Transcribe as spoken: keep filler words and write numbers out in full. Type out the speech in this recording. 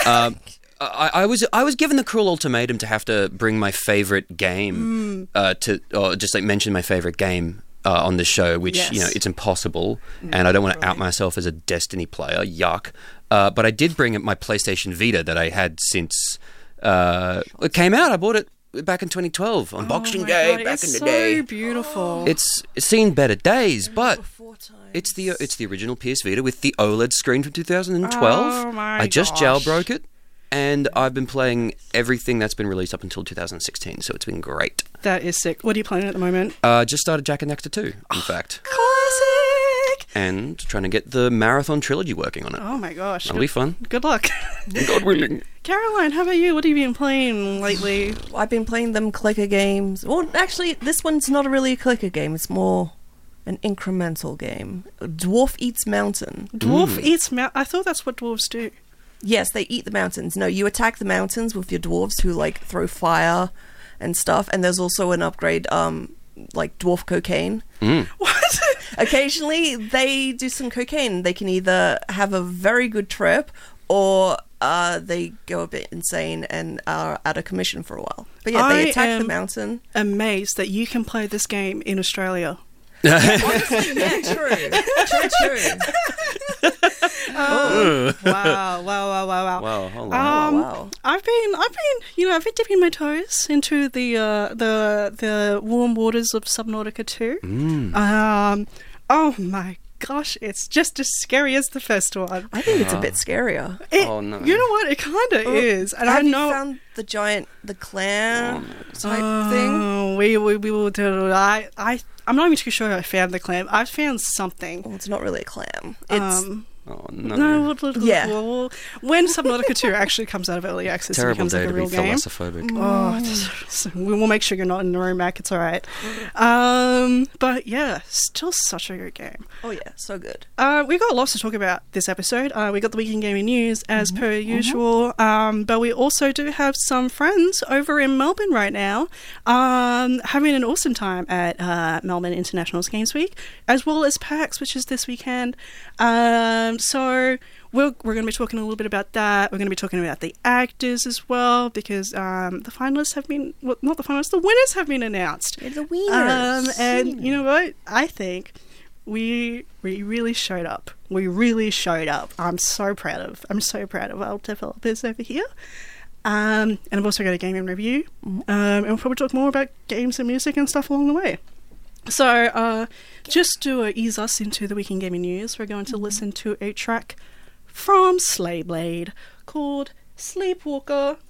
um, I, I was I was given the cruel ultimatum to have to bring my favorite game mm. uh, to, or just like mention my favorite game uh, on the show, which yes. you know it's impossible, mm, and I don't want to right. out myself as a Destiny player. Yuck! Uh, but I did bring up my PlayStation Vita that I had since uh, it came out. I bought it back in twenty twelve on oh Boxing Day. God, back it's in the so day, beautiful. it's seen better days, but. It's the it's the original P S Vita with the OLED screen from two thousand twelve. Oh my I just gosh. jailbroke it, and I've been playing everything that's been released up until two thousand sixteen, so it's been great. That is sick. What are you playing at the moment? Uh, just started Jak and Daxter two, in fact. Classic! And trying to get the Marathon trilogy working on it. Oh my gosh. That'll good, be fun. Good luck. God willing. Caroline, how about you? What have you been playing lately? I've been playing them clicker games. Well, actually, this one's not really a clicker game. It's more an incremental game. Dwarf Eats Mountain. Dwarf Mm. eats mountain. I thought that's what dwarves do. Yes, they eat the mountains. No, you attack the mountains with your dwarves who, like, throw fire and stuff. And there's also an upgrade, um, like, dwarf cocaine. Mm. What? Occasionally, they do some cocaine. They can either have a very good trip or uh, they go a bit insane and are out of commission for a while. But yeah, they I attack am the mountain. Amazed that you can play this game in Australia. Honestly, yeah, true. True, true. Oh, wow, wow, wow, wow, wow. Wow, hold on. Um, wow, wow. I've been, I've been, you know, I've been dipping my toes into the uh, the the warm waters of Subnautica two. Mm. Um, oh my gosh, it's just as scary as the first one. I think it's a bit scarier. It, Oh, no. You know what? It kind of Oh, is, and Have I know. you found the giant, the clam type Oh, thing? we, we we will do. I I I'm not even too sure I found the clam. I found something. Well, it's not really a clam. It's Um, Oh, no. no, we'll- we'll- Yeah. we'll- when Subnautica two actually comes out of early access, it Terrible becomes day like a to be real game. thalassophobia. Oh, so we will make sure you're not in the room, Mac. It's all right. Um, but yeah, still such a good game. oh yeah, so good. Uh, we got lots to talk about this episode. Uh, we got the weekend gaming news as per usual, um, but we also do have some friends over in Melbourne right now, um, having an awesome time at uh, Melbourne Internationals Games Week, as well as PAX, which is this weekend. Um, so. We're, we're going to be talking a little bit about that. We're going to be talking about the actors as well, because um, the finalists have been, well, not the finalists, the winners have been announced. It's a winners. Um, and you know what? I think we we really showed up. We really showed up. I'm so proud of. I'm so proud of our developers over here. Um, and I've also got a game in review. Um, and we'll probably talk more about games and music and stuff along the way. So uh, just to uh, ease us into the weekend gaming news, we're going to listen to a track from Slayblade called Sleepwalker